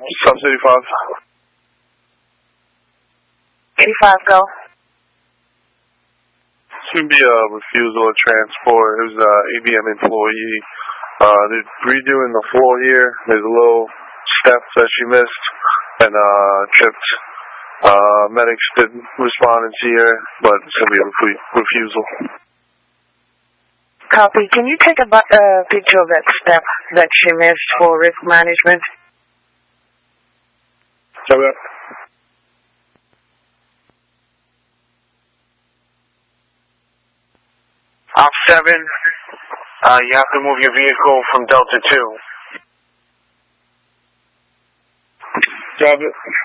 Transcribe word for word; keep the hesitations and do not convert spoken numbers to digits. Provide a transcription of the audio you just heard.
South eighty-five. eighty-five, go. It's going to be a refusal of transport. It was an A B M employee. Uh, they're redoing the floor here. There's a little step that she missed and uh, tripped. Uh, medics did respond and see her, but it's going to be a refu refusal. Copy. Can you take a uh, picture of that step that she missed for risk management? Copy that. Op seven, uh, you have to move your vehicle from Delta two. Copy it.